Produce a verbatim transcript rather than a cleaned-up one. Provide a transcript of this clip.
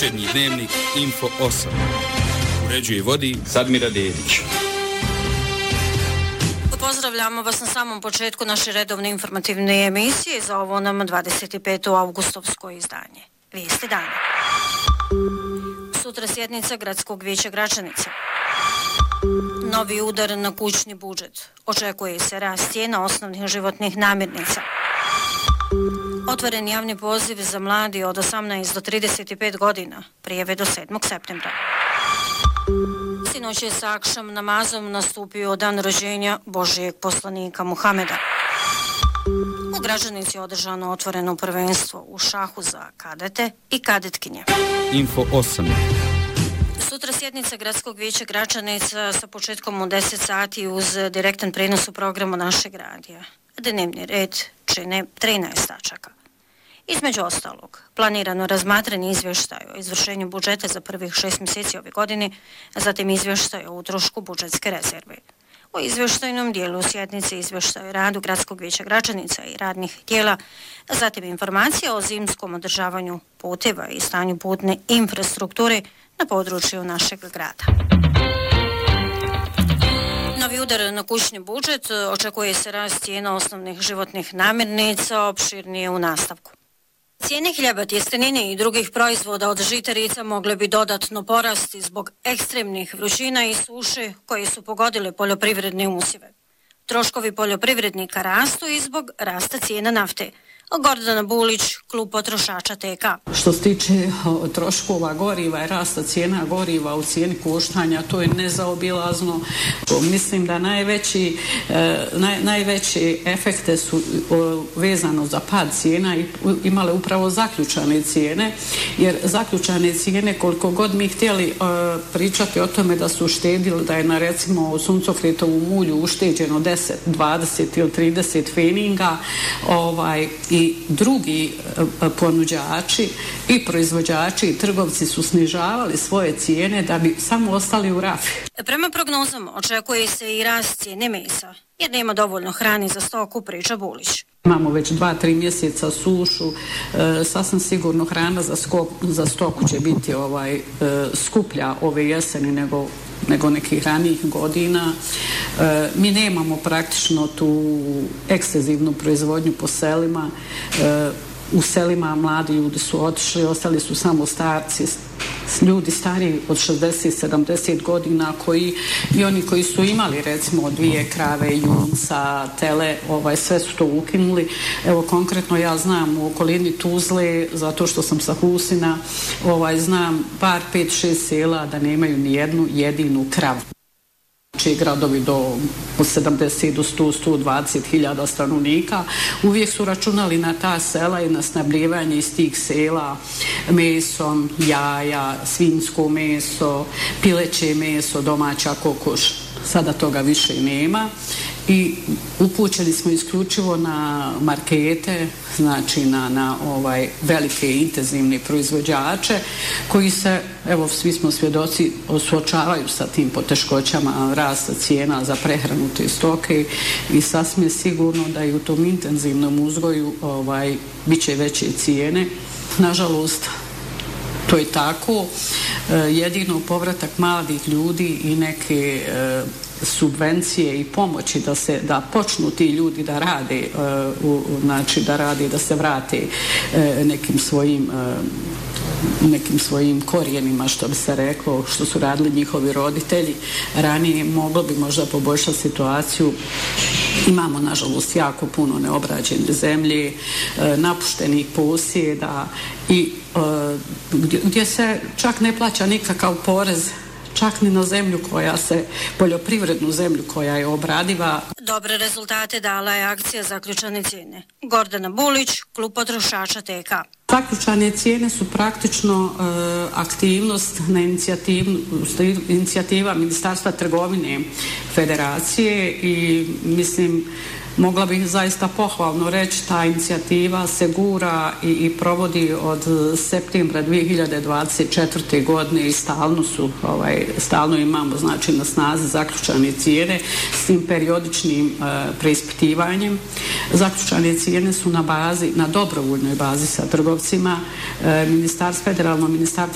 Večernji dnevnik Info osam. Uređuje i vodi Sadmira Dedić. Pozdravljamo vas na samom početku naše redovne informativne emisije za ovo nam dvadeset peto avgustovsko izdanje. Vijesti dana. Sutra sjednica Gradskog vijeća Gračanice. Novi udar na kućni budžet. Očekuje se rast cijena osnovnih životnih namirnica. Otvoren javni poziv za mladi od osamnaest do trideset pet godina, prijave do sedmog septembra. Sinoć je sa akšam namazom nastupio dan rođenja Božijeg poslanika Muhameda. U Gračanici je održano otvoreno prvenstvo u šahu za kadete i kadetkinje. Info osam. Sutra sjednica Gradskog vijeća Gračanica sa početkom u deset sati uz direktan prenos u programu našeg radija. Dnevni red čine trinaest tačaka. Između ostalog, planirano razmatranje izvještaja o izvršenju budžeta za prvih šest mjeseci ove godine, a zatim izvještaj o utrošku budžetske rezerve. U izvještajnom dijelu sjednice izvještaj o radu Gradskog vijeća Gračanica i radnih tijela, a zatim informacija o zimskom održavanju puteva i stanju putne infrastrukture na području našeg grada. Novi udar na kućni budžet, očekuje se rast cijena osnovnih životnih namirnica, opširnije u nastavku. Cijene hljeba, tjestenine i drugih proizvoda od žitarica mogle bi dodatno porasti zbog ekstremnih vrućina i suše koje su pogodile poljoprivredne usjeve. Troškovi poljoprivrednika rastu i zbog rasta cijena nafte. Gordana Bulić, klub potrošača T K. Što se tiče o, troškova goriva i rasta cijena goriva u cijeni koštanja, to je nezaobilazno. Mislim da najveći, e, naj, najveći efekte su o, vezano za pad cijena i imale upravo zaključane cijene, jer zaključane cijene, koliko god mi htjeli e, pričati o tome da su uštedili, da je na recimo suncokretovom ulju ušteđeno deset, dvadeset ili trideset feninga, ovaj, i I drugi ponuđači i proizvođači i trgovci su snižavali svoje cijene da bi samo ostali u rafi. Prema prognozama očekuje se i rast cijene mesa, jer nema dovoljno hrane za stoku, priča Bulić. Imamo već dva, tri mjeseca sušu, e, sasvim sigurno hrana za, skop, za stoku će biti ovaj, e, skuplja ove jeseni nego nego nekih ranijih godina. E, mi nemamo praktično tu ekstenzivnu proizvodnju po selima. E, u selima mladi ljudi su otišli, ostali su samo starci, ljudi stariji od šezdeset sedamdeset godina, koji i oni koji su imali recimo dvije krave, junca, tele, ovaj, sve su to ukinuli. Evo konkretno ja znam u okolini Tuzle, zato što sam sa Husina, ovaj, znam bar pet šest sela da nemaju ni jednu jedinu kravu. Znači gradovi do sedamdeset do sto, sto dvadeset hiljada stanovnika, uvijek su računali na ta sela i na snabdjevanje iz tih sela mesom, jaja, svinjsko meso, pileće meso, domaća kokoš. Sada toga više nema i upućeni smo isključivo na markete, znači na, na ovaj velike intenzivne proizvođače koji se, evo svi smo svjedoci, suočavaju sa tim poteškoćama rasta cijena za prehranu te stoke i sasvim sigurno da i u tom intenzivnom uzgoju ovaj, bit će veće cijene. Nažalost, to je tako. E, jedino povratak mladih ljudi i neke e, subvencije i pomoći da se da počnu ti ljudi da rade, e, u, znači da rade, da se vrate e, nekim svojim e, nekim svojim korijenima, što bi se reklo, što su radili njihovi roditelji ranije, moglo bi možda poboljšati situaciju. Imamo nažalost jako puno neobrađene zemlje, e, napuštenih posjeda i e, gdje, gdje se čak ne plaća nikakav porez, čak ni na zemlju koja se, poljoprivrednu zemlju koja je obradiva. Dobre rezultate dala je akcija zaključane cijene. Gordana Bulić, klub potrošača T K. Zaključane cijene su praktično e, aktivnost na inicijativa Ministarstva trgovine Federacije i mislim mogla bih zaista pohvalno reći, ta inicijativa se gura i, i provodi od septembra dvije hiljade dvadeset četvrte godine i stalno su, ovaj, stalno imamo znači na snazi zaključane cijene s tim periodičnim e, preispitivanjem. Zaključane cijene su na bazi, na dobrovoljnoj bazi sa trgovcima. E, ministarstvo, federalno ministarstvo